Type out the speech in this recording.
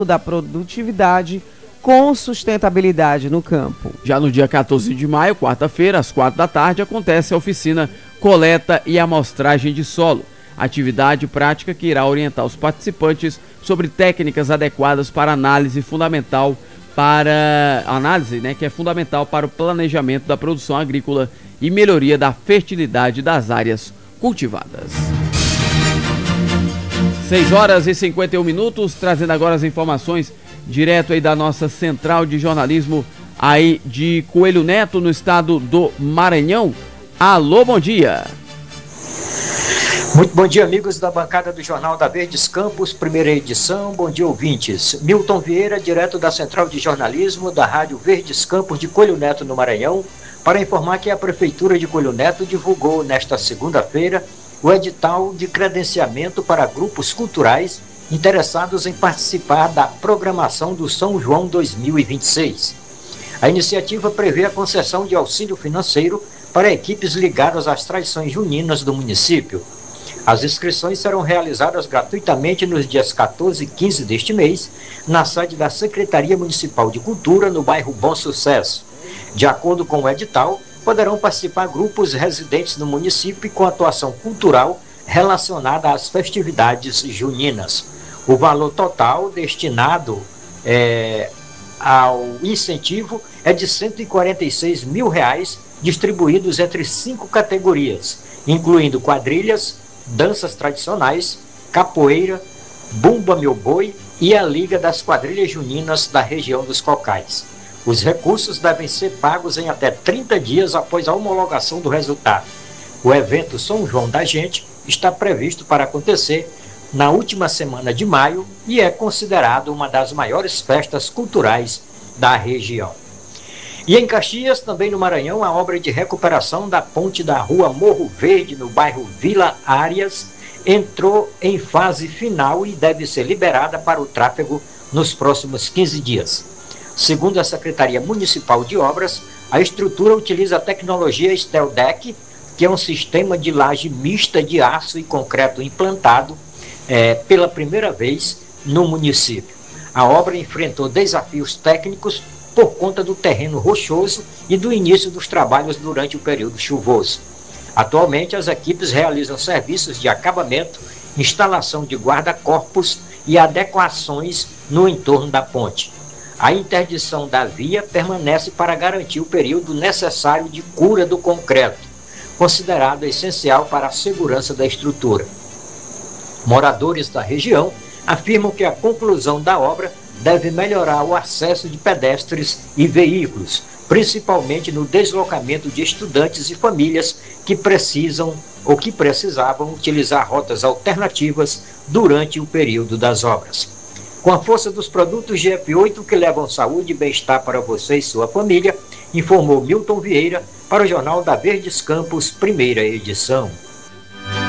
da produtividade com sustentabilidade no campo. Já no dia 14 de maio, quarta-feira, às 4 da tarde, acontece a oficina Coleta e Amostragem de Solo, atividade prática que irá orientar os participantes sobre técnicas adequadas para análise fundamental que é fundamental para o planejamento da produção agrícola e melhoria da fertilidade das áreas cultivadas. 6h51, trazendo agora as informações direto aí da nossa central de jornalismo aí de Coelho Neto, no estado do Maranhão. Alô, bom dia. Muito bom dia, amigos da bancada do Jornal da Verdes Campos, primeira edição. Bom dia, ouvintes. Milton Vieira, direto da Central de Jornalismo da Rádio Verdes Campos de Coelho Neto, no Maranhão, para informar que a Prefeitura de Coelho Neto divulgou nesta segunda-feira o edital de credenciamento para grupos culturais interessados em participar da programação do São João 2026. A iniciativa prevê a concessão de auxílio financeiro para equipes ligadas às tradições juninas do município. As inscrições serão realizadas gratuitamente nos dias 14 e 15 deste mês, na sede da Secretaria Municipal de Cultura, no bairro Bom Sucesso. De acordo com o edital, poderão participar grupos residentes no município com atuação cultural relacionada às festividades juninas. O valor total destinado ao incentivo é de R$ 146 mil, distribuídos entre 5 categorias, incluindo quadrilhas, danças tradicionais, capoeira, Bumba Meu Boi e a Liga das Quadrilhas Juninas da região dos Cocais. Os recursos devem ser pagos em até 30 dias após a homologação do resultado. O evento São João da Gente está previsto para acontecer na última semana de maio e é considerado uma das maiores festas culturais da região. E em Caxias, também no Maranhão, a obra de recuperação da ponte da rua Morro Verde, no bairro Vila Árias, entrou em fase final e deve ser liberada para o tráfego nos próximos 15 dias. Segundo a Secretaria Municipal de Obras, a estrutura utiliza a tecnologia Steldec, que é um sistema de laje mista de aço e concreto implantado pela primeira vez no município. A obra enfrentou desafios técnicos por conta do terreno rochoso e do início dos trabalhos durante o período chuvoso. Atualmente, as equipes realizam serviços de acabamento, instalação de guarda-corpos e adequações no entorno da ponte. A interdição da via permanece para garantir o período necessário de cura do concreto, considerado essencial para a segurança da estrutura. Moradores da região afirmam que a conclusão da obra deve melhorar o acesso de pedestres e veículos, principalmente no deslocamento de estudantes e famílias que precisam ou que precisavam utilizar rotas alternativas durante o período das obras. Com a força dos produtos GF8 que levam saúde e bem-estar para você e sua família, informou Milton Vieira para o Jornal da Verdes Campos, primeira edição.